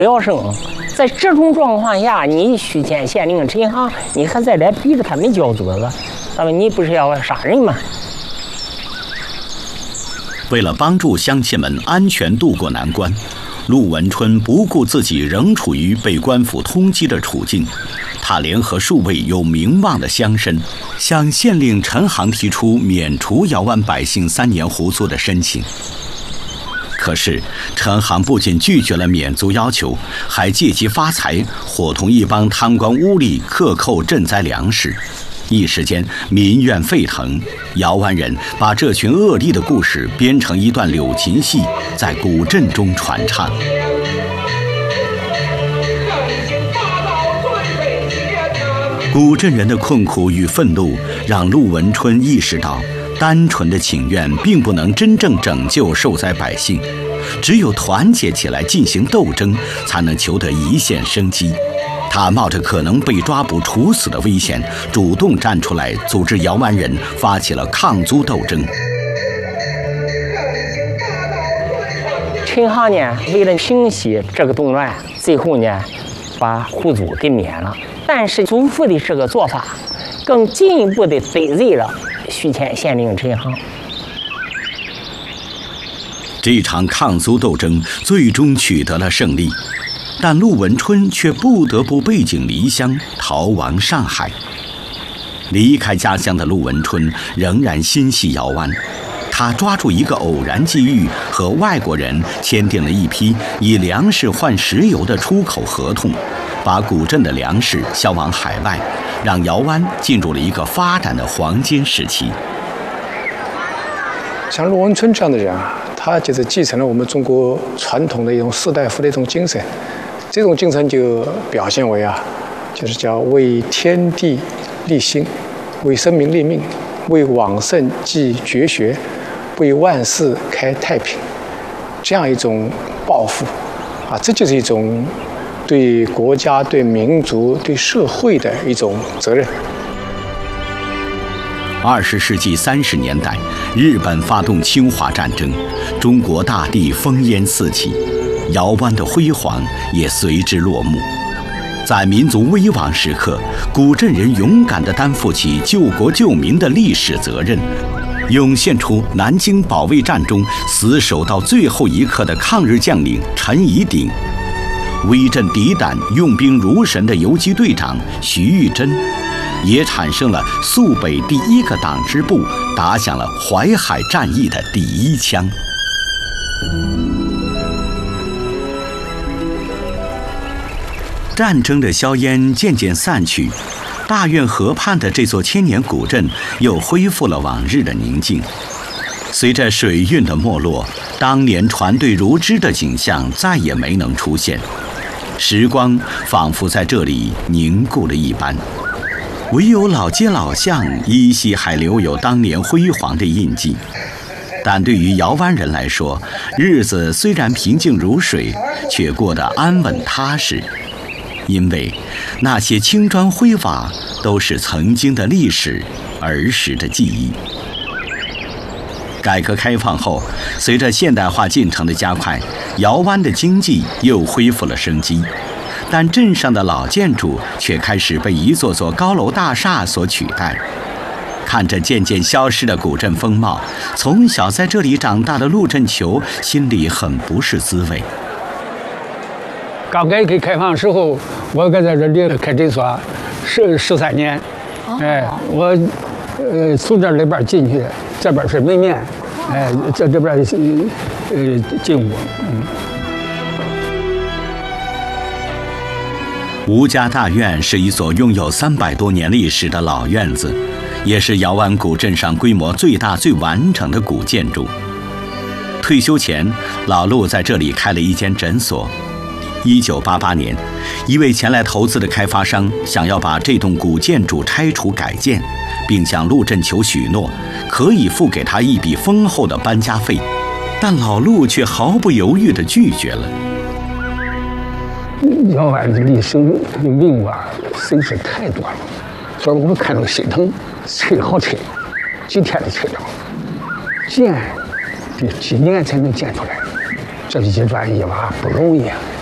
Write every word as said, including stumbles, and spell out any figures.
辽生，在这种状况下，你虚天县令陈航，你还在这逼着他们交左子，那么你不是要杀人吗？ 为了帮助乡亲们安全渡过难关，陆文春不顾自己仍处于被官府通缉的处境，他联合数位有名望的乡绅，向县令陈航提出免除瑶湾百姓三年胡租的申请。可是陈航不仅拒绝了免租要求，还借机发财，伙同一帮贪官污吏克扣赈灾粮食。一时间民怨沸腾，瑶湾人把这群恶吏的故事编成一段柳琴戏，在古镇中传唱。古镇人的困苦与愤怒，让陆文春意识到，单纯的请愿并不能真正拯救受灾百姓，只有团结起来进行斗争，才能求得一线生机。他冒着可能被抓捕处死的危险，主动站出来，组织瑶湾人发起了抗租斗争。 陈航呢，为了平息这个动乱，最后呢，把户租给免了。但是租户的这个做法，更进一步的得罪了徐天县令陈航。 这场抗租斗争最终取得了胜利。但陆文春却不得不背井离乡，逃亡上海。离开家乡的陆文春仍然心系瑶湾，他抓住一个偶然机遇，和外国人签订了一批以粮食换石油的出口合同，把古镇的粮食销往海外，让瑶湾进入了一个发展的黄金时期。 像陆文春这样的人啊，他就是继承了我们中国传统的一种士大夫的一种精神。这种精神就表现为啊，就是叫为天地立心，为生民立命，为往圣继绝学，为万世开太平，这样一种抱负啊，这就是一种对国家、对民族、对社会的一种责任。 二十世纪三十年代，日本发动侵华战争，中国大地烽烟四起。瑶湾的辉煌也随之落幕。在民族危亡时刻，古镇人勇敢地担负起救国救民的历史责任，涌现出南京保卫战中死守到最后一刻的抗日将领陈宜鼎，威震敌胆、用兵如神的游击队长徐玉珍，也产生了肃北第一个党支部打响了淮海战役的第一枪。战争的硝烟渐渐散去，大院河畔的这座千年古镇又恢复了往日的宁静。随着水运的没落，当年船队如织的景象再也没能出现，时光仿佛在这里凝固了一般，唯有老街老巷依稀还留有当年辉煌的印记。但对于瑶湾人来说，日子虽然平静如水，却过得安稳踏实。因为那些青砖灰瓦都是曾经的历史，儿时的记忆。改革开放后，随着现代化进程的加快，瑶湾的经济又恢复了生机，但镇上的老建筑却开始被一座座高楼大厦所取代。看着渐渐消失的古镇风貌，从小在这里长大的陆振球心里很不是滋味。 刚改革开放时候，我搁在这里开诊所十十三年，哦、哎，我呃从这里边进去，这边是门面，哎，这这边呃进屋。嗯。 吴家大院是一所拥有三百多年历史的老院子，也是瑶湾古镇上规模最大、最完整的古建筑。退休前，老陆在这里开了一间诊所。一九八八年，一位前来投资的开发商想要把这栋古建筑拆除改建，并向陆振球许诺可以付给他一笔丰厚的搬家费，但老陆却毫不犹豫地拒绝了。 瑶湾的历史命啊，损失太多了，所以我们看到心疼，催好催，几天的催着，建得几年才能建出来，这些专业吧不容易啊。